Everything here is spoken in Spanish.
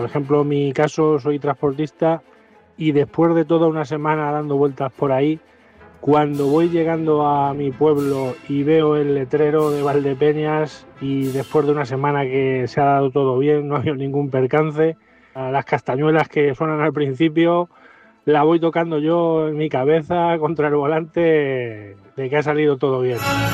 por ejemplo, en mi caso soy transportista y después de toda una semana dando vueltas por ahí, cuando voy llegando a mi pueblo y veo el letrero de Valdepeñas y después de una semana que se ha dado todo bien, no ha habido ningún percance, a las castañuelas que suenan al principio, la voy tocando yo en mi cabeza contra el volante de que ha salido todo bien.